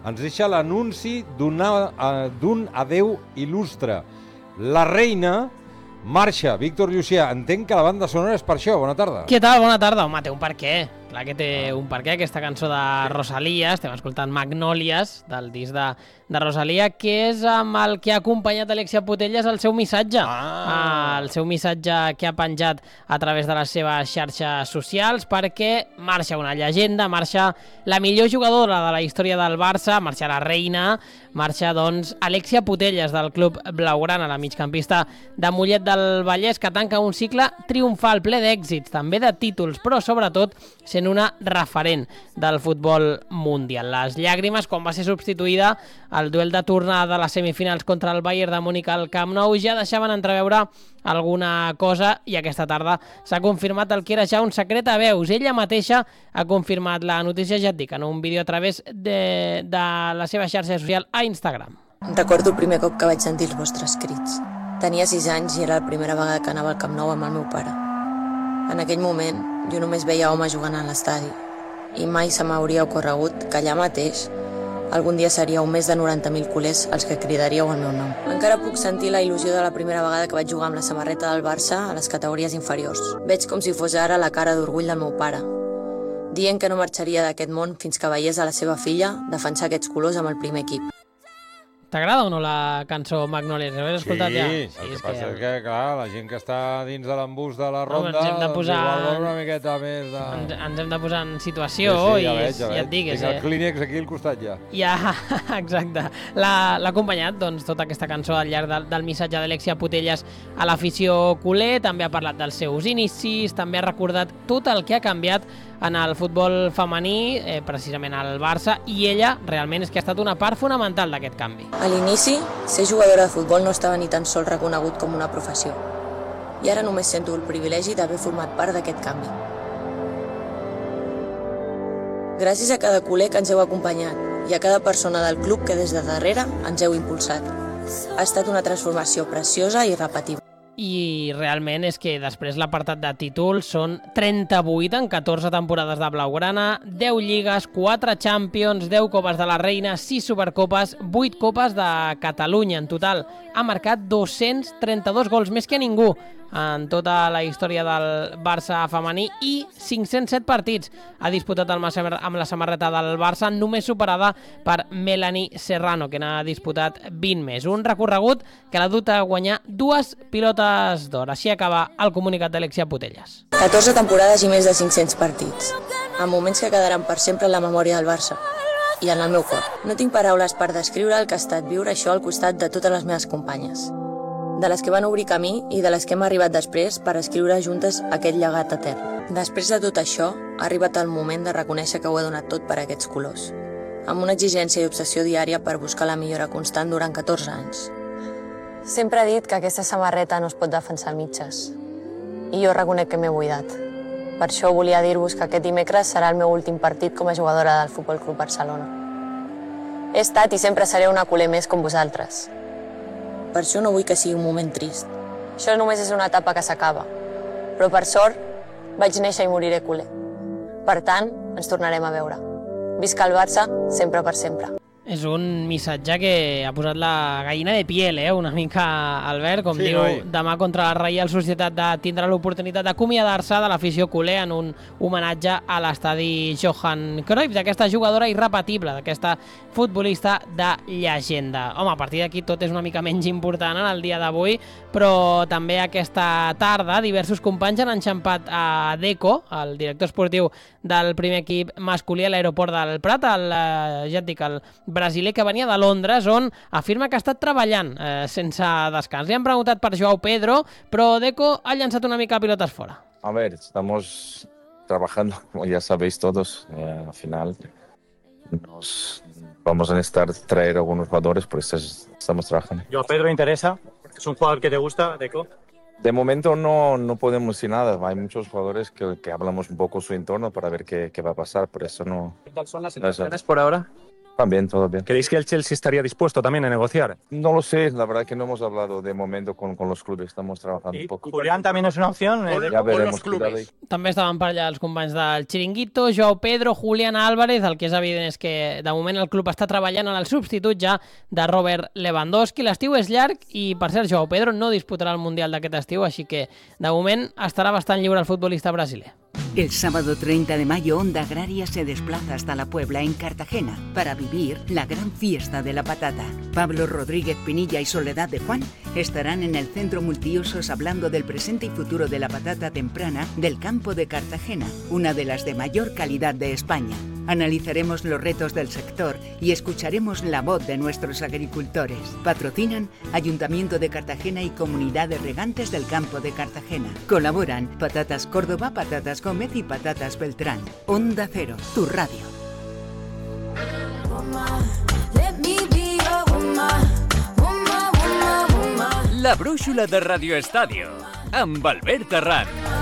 ens deixa l'anunci d'un adeu il·lustre. La reina marxa. Víctor Llucià, entenc que la banda sonora és per això. Bona tarda. Què tal? Bona tarda. Home, té un per què. Clar que té un per què, aquesta cançó de Rosalía. Estem escoltant Magnòlies, del disc de Rosalía, que és amb el que ha acompanyat Alexia Putellas el seu missatge. El seu missatge que ha penjat a través de les seves xarxes socials, perquè marxa una llegenda, marxa la millor jugadora de la història del Barça, marxa la reina, marxa, doncs, Alexia Putellas, del club blaugrana, la migcampista de Mollet del Vallès, que tanca un cicle triomfal, ple d'èxits, també de títols, però sobretot sent una referent del futbol mundial. Les llàgrimes quan va ser substituïda al duel de tornada de les semifinals contra el Bayern de Múnich al Camp Nou ja deixaven entreveure alguna cosa, i aquesta tarda s'ha confirmat el que era ja un secret a veus. Ella mateixa ha confirmat la notícia, ja et dic, en un vídeo a través de la seva xarxa social a Instagram. Recordo el primer cop que vaig sentir els vostres crits. Tenia 6 anys i era la primera vegada que anava al Camp Nou amb el meu pare. En aquell moment, jo només veia homes jugant a l'estadi i mai se m'hauria ocorregut que allà mateix algun dia seríeu més de 90.000 culers els que cridaríeu el meu nom. Encara puc sentir la il·lusió de la primera vegada que vaig jugar amb la samarreta del Barça a les categories inferiors. Veig com si fos ara la cara d'orgull del meu pare, dient que no marxaria d'aquest món fins que veiés a la seva filla defensar aquests colors amb el primer equip. T'agrada o no la cançó Magnòlies? L'has escoltat ja? Sí, el que passa és que, clar, la gent que està dins de l'embús de la ronda, ens hem de posar... igual una miqueta més de... Ens hem de posar en situació, sí, ja veig. Ja et dic. Tinc el Kleenex aquí al costat ja. Ja, exacte. L'ha acompanyat, doncs, tota aquesta cançó al llarg del missatge d'Alexia Putellas a l'afició culer. També ha parlat dels seus inicis, també ha recordat tot el que ha canviat en el futbol femení, precisament al Barça, i ella realment és que ha estat una part fonamental d'aquest canvi. A l'inici, ser jugadora de futbol no estava ni tan sols reconegut com una professió. I ara només sento el privilegi d'haver format part d'aquest canvi. Gràcies a cada culer que ens heu acompanyat i a cada persona del club que des de darrere ens heu impulsat. Ha estat una transformació preciosa i irrepetible. I realment és que després l'apartat de títols són 38 en 14 temporades de blaugrana, 10 lligues, 4 Champions, 10 copes de la reina, 6 supercopes, 8 copes de Catalunya. En total ha marcat 232 gols, més que ningú en tota la història del Barça femení, i 507 partits ha disputat amb la samarreta del Barça, només superada per Melanie Serrano, que n'ha disputat 20 més. Un recorregut que l'ha dut a guanyar 2 pilotes d'or. Així acaba el comunicat d'Alexia Putellas. 14 temporades i més de 500 partits, amb moments que quedaran per sempre en la memòria del Barça i en el meu cor. No tinc paraules per descriure el que ha estat viure això al costat de totes les meves companyes, de les que van obrir camí i de les que hem arribat després per escriure juntes aquest llegat etern. Després de tot això, ha arribat el moment de reconèixer que ho he donat tot per aquests colors, amb una exigència i obsessió diària per buscar la millora constant durant 14 anys. Sempre he dit que aquesta samarreta no es pot defensar a mitges, i jo reconec que m'he buidat. Per això volia dir-vos que aquest dimecres serà el meu últim partit com a jugadora del Futbol Club Barcelona. He estat i sempre seré una culer més com vosaltres. Per això no vull que sigui un moment trist. Això només és una etapa que s'acaba. Però per sort, vaig néixer i moriré culer. Per tant, ens tornarem a veure. Visca el Barça, sempre per sempre. És un missatge que ha posat la gallina de piel, una mica, Albert, com diu, demà contra la Reial Societat tindrà l'oportunitat d'acomiadar-se de l'afició culer en un homenatge a l'estadi Johan Cruyff, d'aquesta jugadora irrepetible, d'aquesta futbolista de llegenda. Home, a partir d'aquí tot és una mica menys important en el dia d'avui, però també aquesta tarda diversos companys han enxampat a Deco, el director esportiu del primer equip masculí a l'aeroport del Prat, ja et dic, el brasiler que venia de Londres, on afirma que ha estat treballant sense descans. Li han preguntat per Joao Pedro, però Deco ha llançat una mica pilotes fora. A ver, estamos trabajando, como ya sabéis todos, al final nos vamos a necesitar traer algunos jugadores, por eso estamos trabajando. ¿Joao Pedro interesa? ¿Es un jugador que te gusta, Deco? De momento no podemos decir nada. Hay muchos jugadores que hablamos un poco su entorno para ver qué va a pasar, por eso no... ¿Qué tal son las sensaciones por ahora? También, todo bien. ¿Creéis que el Chelsea estaría dispuesto también a negociar? No lo sé, la verdad que no hemos hablado de momento con los clubes, estamos trabajando un poco. Julián también es una opción. Ya veremos. També estaven per allà els companys del Chiringuito, Joao Pedro, Julián Álvarez. El que és evident és que de moment el club està treballant en el substitut ja de Robert Lewandowski. L'estiu és llarg i, per cert, Joao Pedro no disputarà el Mundial d'aquest estiu, així que de moment estarà bastant lliure el futbolista brasiler. El sábado 30 de mayo, Onda Agraria se desplaza hasta la Puebla, en Cartagena, para vivir la gran fiesta de la patata. Pablo Rodríguez Pinilla y Soledad de Juan estarán en el Centro Multiusos hablando del presente y futuro de la patata temprana del campo de Cartagena, una de las de mayor calidad de España. Analizaremos los retos del sector y escucharemos la voz de nuestros agricultores. Patrocinan Ayuntamiento de Cartagena y Comunidad de Regantes del Campo de Cartagena. Colaboran Patatas Córdoba, Patatas Gómez y Patatas Beltrán. Onda Cero, tu radio. La brúixola de Radio Estadio, amb Albert Arran.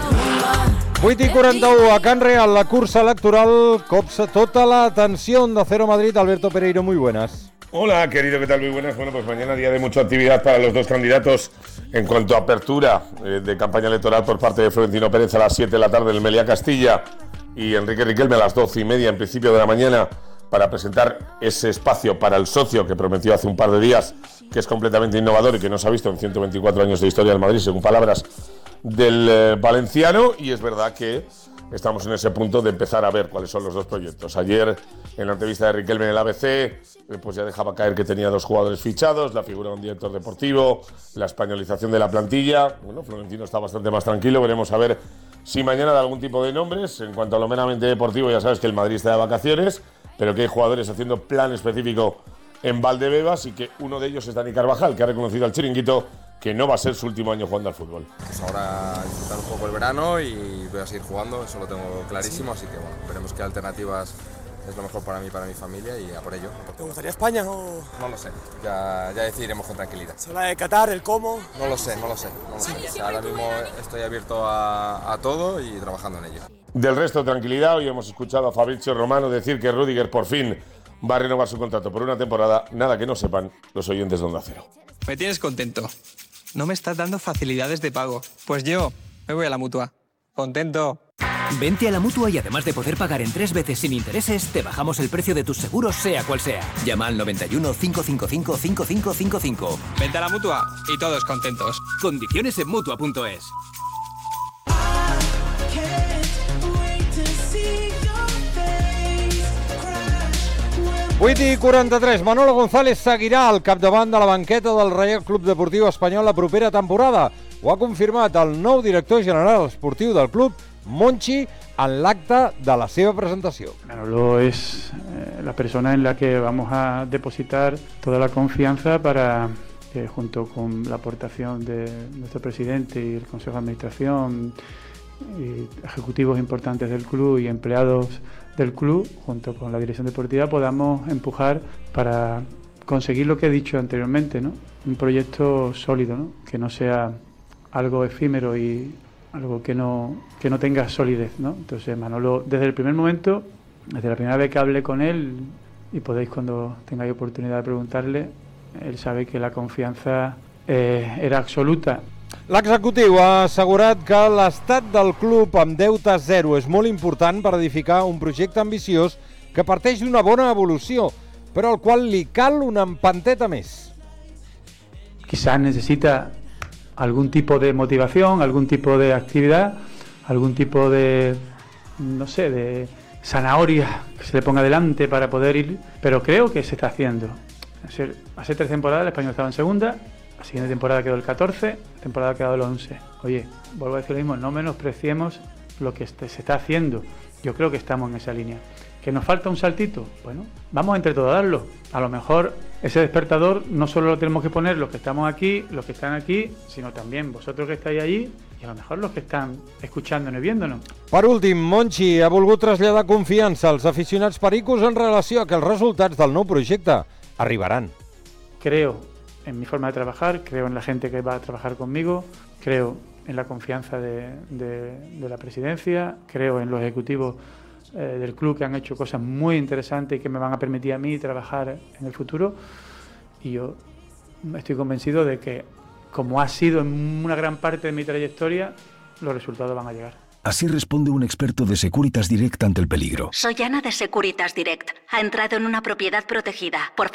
8:41 a Can Real, la cursa electoral copsa tota la atención de Cero Madrid. Alberto Pereiro, muy buenas. Hola, querido, ¿qué tal? Muy buenas. Bueno, pues mañana día de mucha actividad para los dos candidatos en cuanto a apertura de campaña electoral por parte de Florentino Pérez a las 7 de la tarde en Meliá Castilla y Enrique Riquelme a las 12:30 en principio de la mañana para presentar ese espacio para el socio que prometió hace un par de días, que es completamente innovador y que no se ha visto en 124 años de historia del Madrid, según palabras del valenciano. Y es verdad que estamos en ese punto de empezar a ver cuáles son los dos proyectos. Ayer, en la entrevista de Riquelme en el ABC, pues ya dejaba caer que tenía 2 jugadores fichados, la figura de un director deportivo, la españolización de la plantilla. Bueno, Florentino está bastante más tranquilo, veremos a ver si mañana da algún tipo de nombres. En cuanto a lo meramente deportivo, ya sabes que el Madrid está de vacaciones, pero que hay jugadores haciendo plan específico en Valdebebas y que uno de ellos es Dani Carvajal, que ha reconocido al Chiringuito que no va a ser su último año jugando al fútbol. Pues ahora disfrutar un poco el verano y voy a seguir jugando, eso lo tengo clarísimo, así que bueno, veremos qué alternativas es lo mejor para mí y para mi familia y a por ello. ¿Te gustaría España o...? No lo sé, ya decidiremos con tranquilidad. ¿Se habla de Qatar, el cómo? No lo sé. O sea, ahora mismo estoy abierto a todo y trabajando en ello. Del resto, tranquilidad. Hoy hemos escuchado a Fabrizio Romano decir que Rüdiger por fin va a renovar su contrato por una temporada. Nada que no sepan los oyentes de Onda Cero. Me tienes contento. No me estás dando facilidades de pago. Pues yo me voy a la Mutua. Contento. Vente a la Mutua y además de poder pagar en 3 veces sin intereses, te bajamos el precio de tus seguros sea cual sea. Llama al 91 555 5555. Vente a la Mutua y todos contentos. Condiciones en Mutua.es. 8:43, Manolo González seguirà al capdavant de la banqueta del Reial Club Deportiu Espanyol la propera temporada. Ho ha confirmat el nou director general esportiu del club, Monchi, en l'acte de la seva presentació. Manolo es la persona en la que vamos a depositar toda la confianza para que, junto con la aportación de nuestro presidente y el Consejo de Administración, y ejecutivos importantes del club y empleados del club, junto con la dirección deportiva, podamos empujar para conseguir lo que he dicho anteriormente, ¿no? Un proyecto sólido, ¿no? Que no sea algo efímero y algo que no tenga solidez, ¿no? Entonces Manolo, desde el primer momento, desde la primera vez que hablé con él, y podéis cuando tengáis oportunidad de preguntarle, él sabe que la confianza era absoluta. L'executiu ha assegurat que l'estat del club amb deute zero és molt important per edificar un projecte ambiciós que parteix d'una bona evolució, però al qual li cal una empanteta més. Quizás necesita algún tipo de motivación, algún tipo de actividad, algún tipo de, no sé, de zanahoria que se le ponga delante para poder ir, pero creo que se está haciendo. Hace 3 temporadas el Español estaba en segunda, la siguiente temporada quedó el 14, la temporada ha quedado el 11. Oye, vuelvo a decir lo mismo, no menospreciemos lo que se está haciendo. Yo creo que estamos en esa línea. ¿Que nos falta un saltito? Bueno, vamos entre todos a darlo. A lo mejor ese despertador no solo lo tenemos que poner los que estamos aquí, los que están aquí, sino también vosotros que estáis allí y a lo mejor los que están escuchándonos y viéndonos. Per últim, Monchi ha volgut traslladar confiança als aficionats pericos en relació a que els resultats del nou projecte arribaran. Creo en mi forma de trabajar, creo en la gente que va a trabajar conmigo, creo en la confianza de la presidencia, creo en los ejecutivos del club que han hecho cosas muy interesantes y que me van a permitir a mí trabajar en el futuro. Y yo estoy convencido de que, como ha sido en una gran parte de mi trayectoria, los resultados van a llegar. Así responde un experto de Securitas Direct ante el peligro. Soy Ana de Securitas Direct. Ha entrado en una propiedad protegida. Por favor,